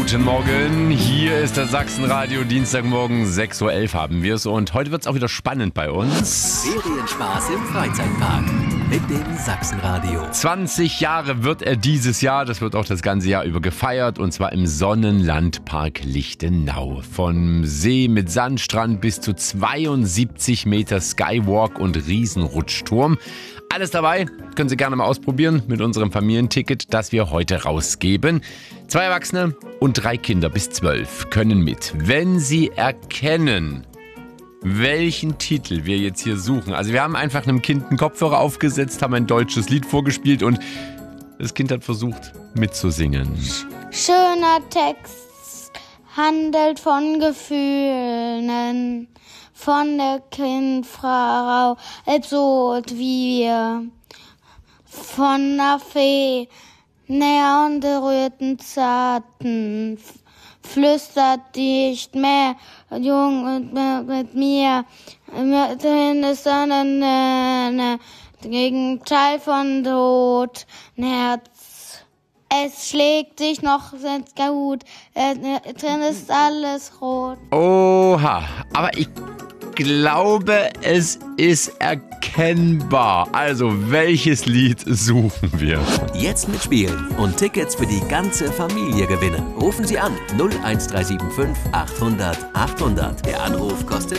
Guten Morgen, hier ist das Sachsenradio, Dienstagmorgen 6.11 Uhr haben wir es und heute wird es auch wieder spannend bei uns. Ferienspaß im Freizeitpark mit dem Sachsenradio. 20 Jahre wird er dieses Jahr, das wird auch das ganze Jahr über gefeiert und zwar im Sonnenlandpark Lichtenau. Vom See mit Sandstrand bis zu 72 Meter Skywalk und Riesenrutschturm. Alles dabei, können Sie gerne mal ausprobieren mit unserem Familienticket, das wir heute rausgeben. 2 Erwachsene und 3 Kinder bis 12 können mit, wenn sie erkennen, welchen Titel wir jetzt hier suchen. Also wir haben einfach einem Kind einen Kopfhörer aufgesetzt, haben ein deutsches Lied vorgespielt und das Kind hat versucht mitzusingen. Schöner Text handelt von Gefühlen, von der Kindfrau, so wie wir, von der Fee, näher und berührten zarten, flüstert nicht mehr, jung mit mir, immerhin ist eine Gegenteil von Tod, ein Herz. Es schlägt sich noch sehr gut, drin ist alles rot. Oha, aber ich glaube, es ist erkennbar. Also, welches Lied suchen wir? Jetzt mitspielen und Tickets für die ganze Familie gewinnen. Rufen Sie an 01375 800 800. Der Anruf kostet